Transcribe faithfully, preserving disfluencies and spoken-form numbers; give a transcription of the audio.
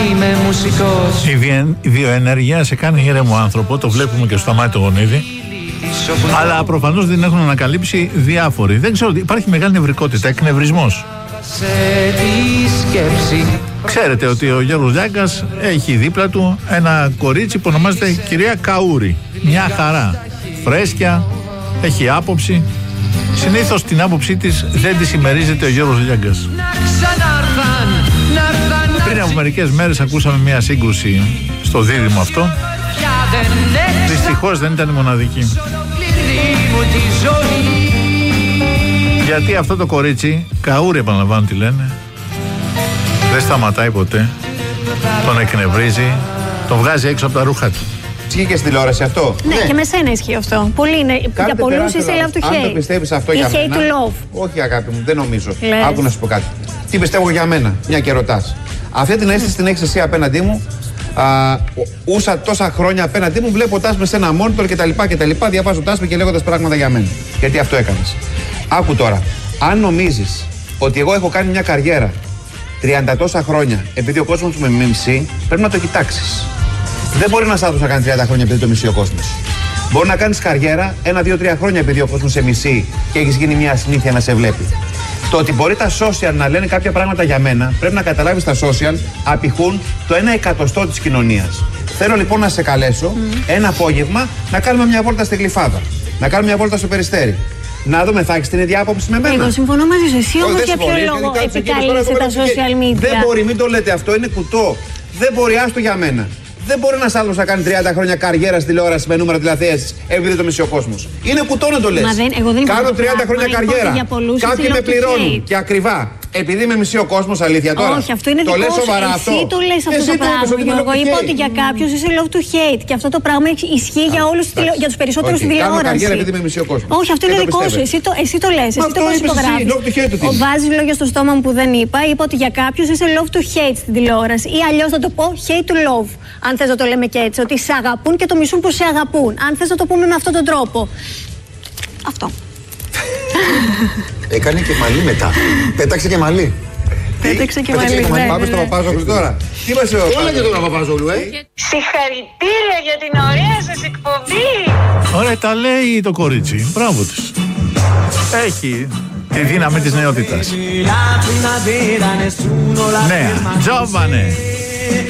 είμαι μουσικός. Η, βιε... η βιοενέργεια σε κάνει ήρεμο άνθρωπο, το βλέπουμε και στο Σταμάτη το Γονίδη. Αλλά προφανώς δεν έχουν ανακαλύψει διάφοροι. Δεν ξέρω, υπάρχει μεγάλη νευρικότητα, εκνευρισμός. Ξέρετε ότι ο Γιώργος Λιάγκας έχει δίπλα του ένα κορίτσι που ονομάζεται κυρία Καούρη. Μια χαρά, φρέσκια, έχει άποψη. Συνήθως την άποψή της δεν τη συμμερίζεται ο Γιώργος Λιάγκας. Πριν από μερικές μέρες ακούσαμε μια σύγκρουση στο δίδυμο αυτό. Δυστυχώς δεν ήταν η μοναδική. Γιατί αυτό το κορίτσι, Καούρη επαναλαμβάνω τι λένε, δεν σταματάει ποτέ, τον εκνευρίζει, τον βγάζει έξω από τα ρούχα του. Ισχύει και στην τηλεόραση αυτό. Ναι, ναι, και με σένα ισχύει αυτό. Πολύ είναι. Για πολλούς είσαι love to hate. Αν το πιστεύεις αυτό ή για hate μένα. to love. Όχι, αγάπη μου, δεν νομίζω. Λες. Άκου να σου πω κάτι. Τι πιστεύω για μένα, μια και ρωτάς. Αυτή την αίσθηση την έχεις εσύ απέναντί μου. Α, ούσα τόσα χρόνια απέναντί μου, βλέποντάς με σε ένα monitor κτλ. κτλ διαβάζοντάς με και λέγοντας πράγματα για μένα. Γιατί αυτό έκανες. Άκου τώρα. Αν νομίζεις ότι εγώ έχω κάνει μια καριέρα τριάντα τόσα χρόνια επειδή ο κόσμος με μισεί, πρέπει να το κοιτάξεις. Δεν μπορεί ένας άνθρωπος να κάνει τριάντα χρόνια επειδή το μισεί ο κόσμος. Μπορεί να κάνεις καριέρα ένα, δύο, τρία χρόνια επειδή ο κόσμος σε μισεί και έχεις γίνει μια συνήθεια να σε βλέπει. Το ότι μπορεί τα social να λένε κάποια πράγματα για μένα, πρέπει να καταλάβεις τα social απηχούν το ένα εκατοστό της κοινωνίας. Θέλω λοιπόν να σε καλέσω mm. ένα απόγευμα να κάνουμε μια βόλτα στη Γλυφάδα. Να κάνουμε μια βόλτα στο Περιστέρι. Να δούμε, θα έχεις την ίδια άποψη με μένα. Εγώ συμφωνώ μαζί σου. Εσύ όμως για ποιο λόγο επικαλείσαι τα social media. Δεν μπορεί, μην το λέτε αυτό, είναι κουτό. Δεν μπορεί, άστο για μένα. Δεν μπορεί ένας άλλος να κάνει τριάντα χρόνια καριέρα στη τηλεόραση με νούμερα τηλεθέασης επειδή το μισεί ο κόσμος. Είναι κουτό να το λες. Κάνω τριάντα χρόνια καριέρα. Κάποιοι με πληρώνουν και ακριβά. Επειδή με μισεί ο κόσμος, αλήθεια τώρα. Όχι, αυτό είναι το δικό λες σου. σοβαρά Εσύ αυτό. το λες αυτό Εσύ το το πράγμα, είπες, Γιώργο. Είπα ότι για κάποιους είσαι love to hate. Και αυτό το πράγμα ισχύει για όλους, για τους περισσότερους στην τηλεόραση. Κάνω καριέρα επειδή με μισεί ο κόσμος. Όχι, αυτό είναι δικό σου. Εσύ το, εσύ το λες. Εσύ το προσυπογράφεις. Βάζεις λόγια στο στόμα μου που δεν είπα. Είπα ότι για κάποιους είσαι love to hate στην τηλεόραση. Ή αλλιώς θα το πω hate to love. Αν θες να το λέμε και έτσι. Ότι σε αγαπούν και το μισούν που σε αγαπούν. Αν θες να το πούμε με αυτόν τον τρόπο. Αυτό. Έκανε και μαλλί μετά. Πέταξε και μαλλί. Πέταξε και μαλλί. Πάμε στο Παπάζογλου τώρα. Τι μας είπε ο Παπάζογλου. Όλα και τον Παπάζογλου, ε. Συγχαρητήρια για την ωραία σας εκπομπή. Ωραία, τα λέει το κορίτσι. Μπράβο της. Έχει τη δύναμη της νεότητας. Νέα, Giovane.